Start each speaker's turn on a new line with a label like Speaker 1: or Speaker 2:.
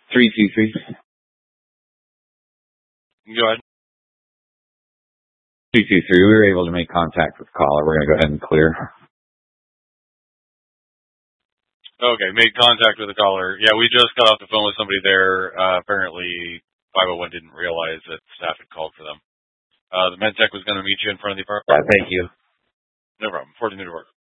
Speaker 1: 323.
Speaker 2: Go ahead.
Speaker 1: 223. We were able to make contact with the caller. We're going to go ahead and clear.
Speaker 2: Okay, made contact with the caller. Yeah, we just got off the phone with somebody there. Apparently, 501 didn't realize that staff had called for them. The med tech was going to meet you in front of the apartment.
Speaker 1: Thank you.
Speaker 2: No problem. 14 minute work.